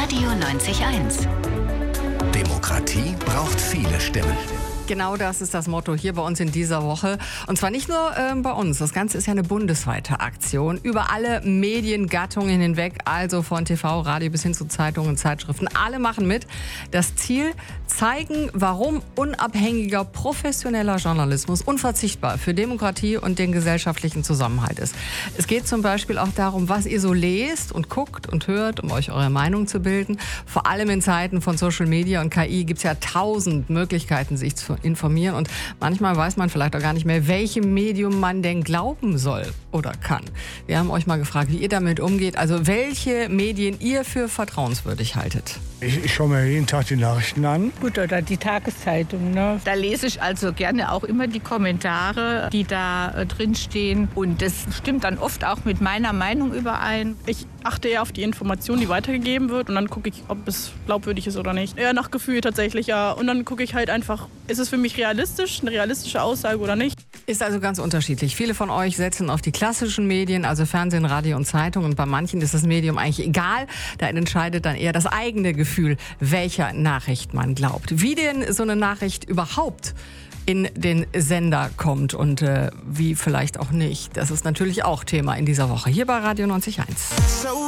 Radio 90.1. Demokratie braucht viele Stimmen. Genau das ist das Motto hier bei uns in dieser Woche. Und zwar nicht nur bei uns. Das Ganze ist ja eine bundesweite Aktion. Über alle Mediengattungen hinweg, also von TV, Radio bis hin zu Zeitungen, Zeitschriften. Alle machen mit. Das Ziel: zeigen, warum unabhängiger, professioneller Journalismus unverzichtbar für Demokratie und den gesellschaftlichen Zusammenhalt ist. Es geht zum Beispiel auch darum, was ihr so lest und guckt und hört, um euch eure Meinung zu bilden. Vor allem in Zeiten von Social Media und KI gibt es ja 1000 Möglichkeiten, sich zu informieren. Und manchmal weiß man vielleicht auch gar nicht mehr, welchem Medium man denn glauben soll oder kann. Wir haben euch mal gefragt, wie ihr damit umgeht. Also welche Medien ihr für vertrauenswürdig haltet. Ich schaue mir jeden Tag die Nachrichten an. Gut, oder die Tageszeitung, ne? Da lese ich also gerne auch immer die Kommentare, die da drin stehen. Und das stimmt dann oft auch mit meiner Meinung überein. Ich achte eher auf die Information, die weitergegeben wird. Und dann gucke ich, ob es glaubwürdig ist oder nicht. Eher nach Gefühl tatsächlich, ja. Und dann gucke ich halt einfach, ist es für mich realistisch, eine realistische Aussage oder nicht. Ist also ganz unterschiedlich. Viele von euch setzen auf die klassischen Medien, also Fernsehen, Radio und Zeitung. Und bei manchen ist das Medium eigentlich egal. Da entscheidet dann eher das eigene Gefühl, welcher Nachricht man glaubt. Wie denn so eine Nachricht überhaupt in den Sender kommt und wie vielleicht auch nicht. Das ist natürlich auch Thema in dieser Woche hier bei Radio 90.1.